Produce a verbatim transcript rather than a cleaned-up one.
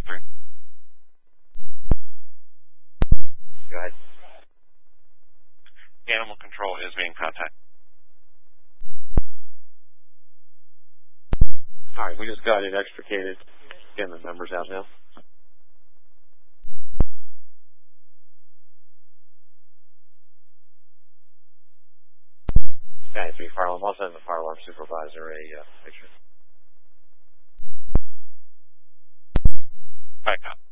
three. Go ahead. Animal control is being contacted. All right, we just got it extricated. Getting the numbers out now. Okay, three fire alarm. I'll send the fire alarm supervisor a uh, picture. Back up.